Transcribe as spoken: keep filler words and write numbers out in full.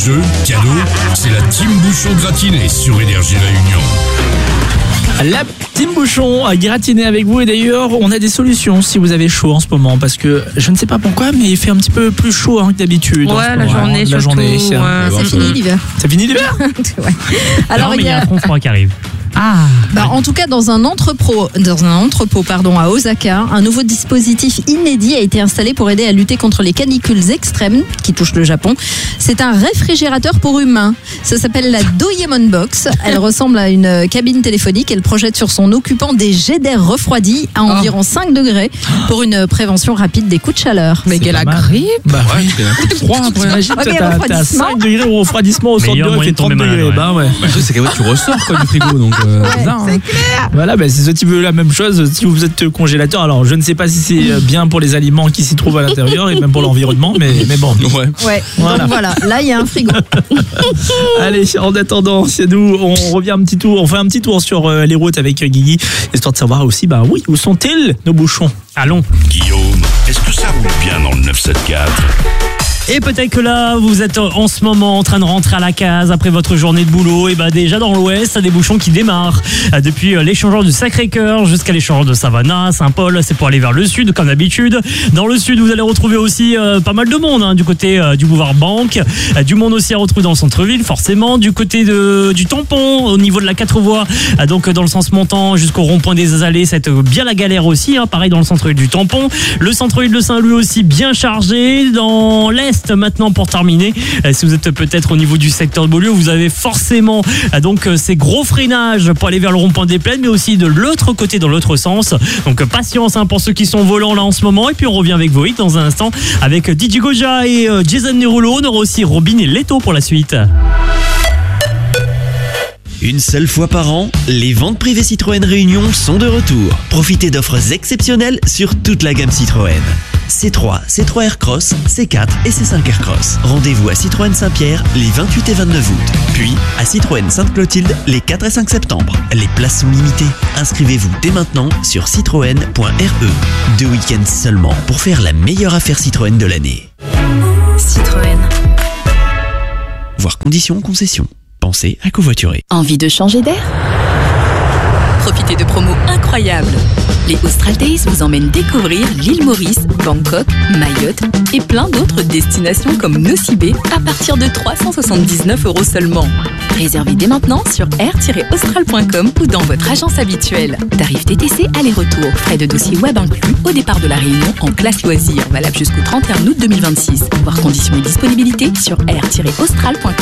jeux, cadeaux, c'est la Team Bouchon gratinée sur Énergie Réunion. La Team Bouchon a gratiné avec vous et d'ailleurs on a des solutions si vous avez chaud en ce moment parce que je ne sais pas pourquoi mais il fait un petit peu plus chaud hein, que d'habitude. Ouais, la moment, journée hein, surtout. La journée, c'est, ouais, un... c'est fini l'hiver. C'est fini l'hiver. Ouais. Alors non, mais il y a un front froid qui arrive. Ah. Bah, en tout cas, dans un entrepôt, dans un entrepôt pardon, à Osaka, un nouveau dispositif inédit a été installé pour aider à lutter contre les canicules extrêmes qui touchent le Japon. C'est un réfrigérateur pour humains. Ça s'appelle la Doyemon Box. Elle ressemble à une cabine téléphonique. Elle projette sur son occupant des jets d'air refroidis à environ oh. cinq degrés pour une prévention rapide des coups de chaleur. Mais quelle grippe. Bah ouais, c'est un peu froid. Imagine, okay, t'as, t'as cinq degrés au refroidissement au centre de il fait trente degrés. Ouais. Bah ouais. Bah, c'est qu'en fait, tu ressors quoi, du frigo donc. Euh, ouais, bizarre, c'est hein. clair. Voilà, bah, c'est ce petit peu la même chose si vous êtes congélateur. Alors, je ne sais pas si c'est bien pour les aliments qui s'y trouvent à l'intérieur et même pour l'environnement, mais, mais bon. Ouais. Ouais. Voilà. Donc voilà, là il y a un frigo. Allez, en attendant, c'est nous, on revient un petit tour, on fait un petit tour sur euh, les routes avec Guigui, histoire de savoir aussi, bah oui, où sont-ils nos bouchons? Allons. Guillaume, est-ce que ça roule bien dans le neuf cent soixante-quatorze? Et peut-être que là, vous êtes en ce moment en train de rentrer à la case après votre journée de boulot. Et bah déjà dans l'ouest, il y a des bouchons qui démarrent. Depuis l'échangeur du Sacré-Cœur jusqu'à l'échangeur de Savannah, Saint-Paul, c'est pour aller vers le sud comme d'habitude. Dans le sud, vous allez retrouver aussi euh, pas mal de monde hein, du côté euh, du boulevard Banque. Euh, du monde aussi à retrouver dans le centre-ville, forcément. Du côté de, du tampon, au niveau de la quatre voies, euh, donc dans le sens montant jusqu'au rond-point des Azalées, c'est bien la galère aussi. Hein, pareil dans le centre-ville du tampon. Le centre-ville de Saint-Louis aussi bien chargé. Dans l'est, maintenant pour terminer, si vous êtes peut-être au niveau du secteur de Beaulieu, vous avez forcément donc ces gros freinages pour aller vers le rond-point des Plaines, mais aussi de l'autre côté dans l'autre sens. Donc patience hein, pour ceux qui sont volants là en ce moment. Et puis on revient avec Voïc dans un instant avec D J Goja et Jason Derulo. On aura aussi Robin et Leto pour la suite. Une seule fois par an, les ventes privées Citroën Réunion sont de retour. Profitez d'offres exceptionnelles sur toute la gamme Citroën. C trois, C trois Aircross, C quatre et C cinq Aircross. Rendez-vous à Citroën Saint-Pierre les vingt-huit et vingt-neuf août. Puis à Citroën Sainte-Clotilde les quatre et cinq septembre. Les places sont limitées. Inscrivez-vous dès maintenant sur citroën point r e. Deux week-ends seulement pour faire la meilleure affaire Citroën de l'année. Citroën. Voir conditions concession. Pensez à covoiturer. Envie de changer d'air ? Profitez de promos incroyables. Les Austral Days vous emmènent découvrir l'île Maurice, Bangkok, Mayotte et plein d'autres destinations comme Nosy-Bé à partir de trois cent soixante-dix-neuf euros seulement. Réservez dès maintenant sur air tiret austral point com ou dans votre agence habituelle. Tarif T T C aller-retour, frais de dossier web inclus au départ de la Réunion en classe loisirs, valable jusqu'au trente et un août deux mille vingt-six. Voir conditions et disponibilité sur air tiret austral point com.